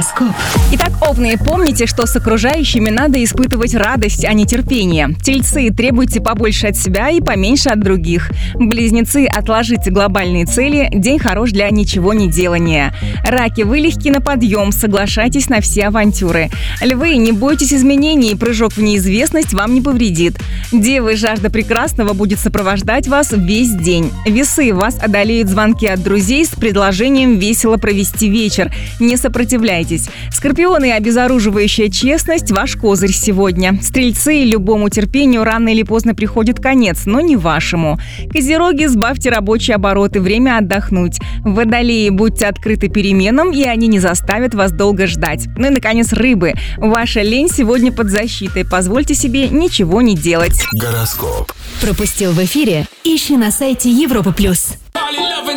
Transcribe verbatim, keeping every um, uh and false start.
Гороскоп. Итак, овны, помните, что с окружающими надо испытывать радость, а не терпение. Тельцы, требуйте побольше от себя и поменьше от других. Близнецы, отложите глобальные цели, день хорош для ничего не делания. Раки, вы легки на подъем, соглашайтесь на все авантюры. Львы, не бойтесь изменений, прыжок в неизвестность вам не повредит. Девы, жажда прекрасного будет сопровождать вас весь день. Весы, вас одолеют звонки от друзей с предложением весело провести вечер. Не сопротивляйтесь. Скорпионы, обезоруживающая честность – ваш козырь сегодня. Стрельцы, любому терпению рано или поздно приходит конец, но не вашему. Козероги, сбавьте рабочие обороты, время отдохнуть. Водолеи, будьте открыты переменам, и они не заставят вас долго ждать. Ну и, наконец, рыбы. Ваша лень сегодня под защитой. Позвольте себе ничего не делать. Гороскоп. Пропустил в эфире? Ищи на сайте Европа плюс.